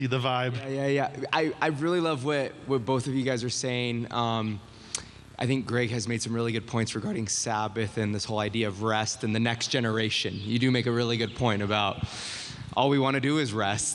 See the vibe? Yeah. I really love what both of you guys are saying. I think Greg has made some really good points regarding Sabbath and this whole idea of rest and the next generation. You do make a really good point about all we want to do is rest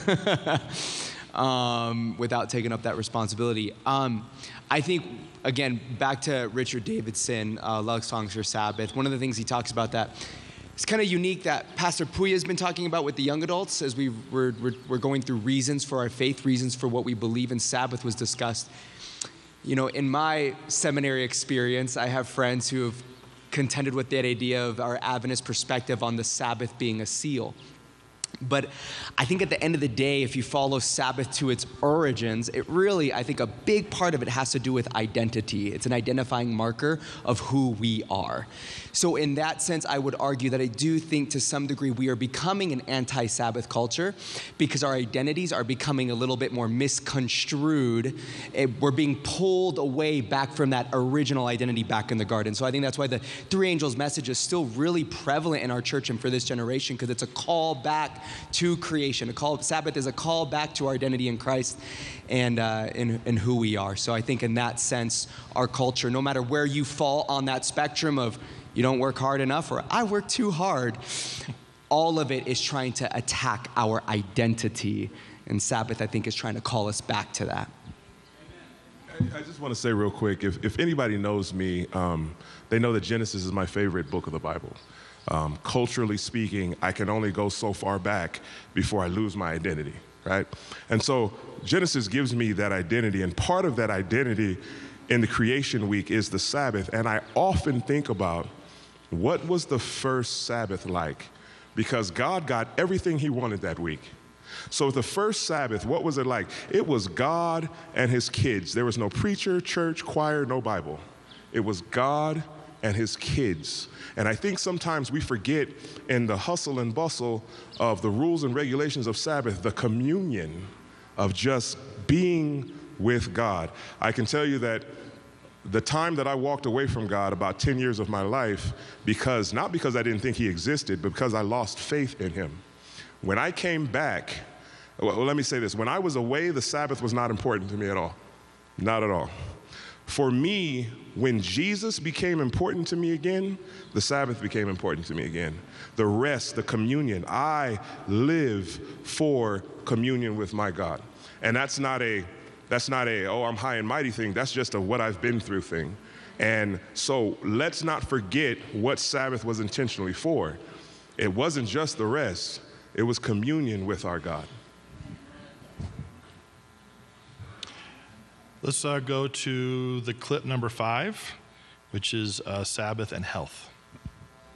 without taking up that responsibility. I think, again, back to Richard Davidson, Love Songs for Sabbath, one of the things he talks about that it's kind of unique that Pastor Puya has been talking about with the young adults as we're going through reasons for our faith, reasons for what we believe in. Sabbath was discussed. You know, in my seminary experience, I have friends who have contended with that idea of our Adventist perspective on the Sabbath being a seal. But I think at the end of the day, if you follow Sabbath to its origins, it really, I think a big part of it has to do with identity. It's an identifying marker of who we are. So in that sense, I would argue that I do think to some degree we are becoming an anti-Sabbath culture because our identities are becoming a little bit more misconstrued. We're being pulled away back from that original identity back in the garden. So I think that's why the three angels message is still really prevalent in our church and for this generation, because it's a call back to creation. Sabbath is a call back to our identity in Christ and in who we are. So I think in that sense, our culture, no matter where you fall on that spectrum of you don't work hard enough or I work too hard, all of it is trying to attack our identity. And Sabbath, I think, is trying to call us back to that. I just want to say real quick, if anybody knows me, they know that Genesis is my favorite book of the Bible. Culturally speaking, I can only go so far back before I lose my identity, right? And so Genesis gives me that identity, and part of that identity in the creation week is the Sabbath. And I often think about what was the first Sabbath like? Because God got everything he wanted that week. So the first Sabbath, what was it like? It was God and his kids. There was no preacher, church, choir, no Bible. It was God and his kids. And I think sometimes we forget in the hustle and bustle of the rules and regulations of Sabbath, the communion of just being with God. I can tell you that the time that I walked away from God, about 10 years of my life, not because I didn't think he existed, but because I lost faith in him. When I came back, well, let me say this. When I was away, the Sabbath was not important to me at all. Not at all. For me, when Jesus became important to me again, the Sabbath became important to me again. The rest, the communion. I live for communion with my God. And that's not a, oh, I'm high and mighty thing. That's just a what I've been through thing. And so let's not forget what Sabbath was intentionally for. It wasn't just the rest. It was communion with our God. Let's go to the clip number 5, which is Sabbath and health.